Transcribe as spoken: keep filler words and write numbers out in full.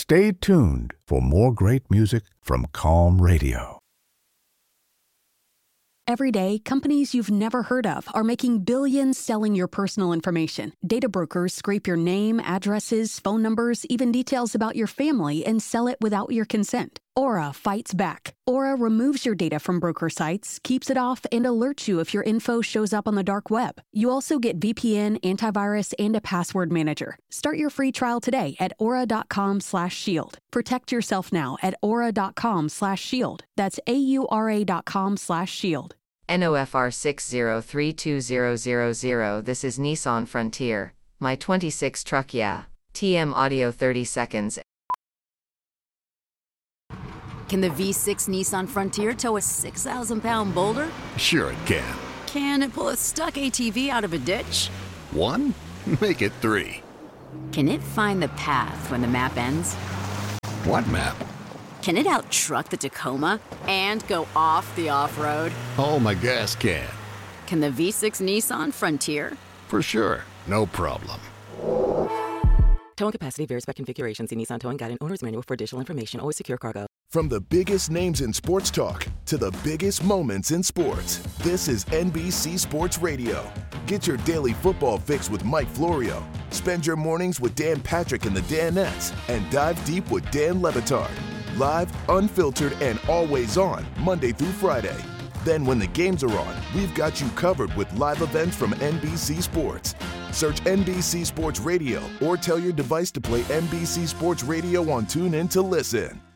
Stay tuned for more great music from Calm Radio. Every day, companies you've never heard of are making billions selling your personal information. Data brokers scrape your name, addresses, phone numbers, even details about your family and sell it without your consent. Aura fights back. Aura removes your data from broker sites, keeps it off, and alerts you if your info shows up on the dark web. You also get V P N, antivirus, and a password manager. Start your free trial today at aura.com slash shield. Protect yourself now at aura.com slash shield. That's A-U-R-A dot com slash shield. N O F R six zero three two zero zero zero. This is Nissan Frontier, my twenty-six truck, yeah. T M audio thirty seconds. Can the V six Nissan Frontier tow a six thousand pound boulder? Sure it can. Can it pull a stuck A T V out of a ditch? One? Make it three. Can it find the path when the map ends? What map? Can it out-truck the Tacoma and go off the off-road? Oh, my gas can. Can the V six Nissan Frontier? For sure. No problem. Towing capacity varies by configuration. See Nissan Towing Guide and Owner's Manual for additional information. Always secure cargo. From the biggest names in sports talk to the biggest moments in sports, this is N B C Sports Radio. Get your daily football fix with Mike Florio. Spend your mornings with Dan Patrick and the Danettes, and dive deep with Dan Le Batard. Live, unfiltered, and always on, Monday through Friday. Then when the games are on, we've got you covered with live events from N B C Sports. Search N B C Sports Radio or tell your device to play N B C Sports Radio on TuneIn to listen.